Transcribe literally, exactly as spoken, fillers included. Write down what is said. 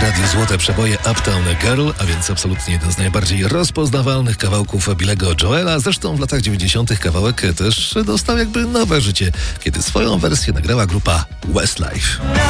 radiu Złote Przeboje Uptown Girl, a więc absolutnie jeden z najbardziej rozpoznawalnych kawałków Billego Joela. Zresztą w latach dziewięćdziesiątych kawałek też dostał jakby nowe życie, kiedy swoją wersję nagrała grupa Westlife.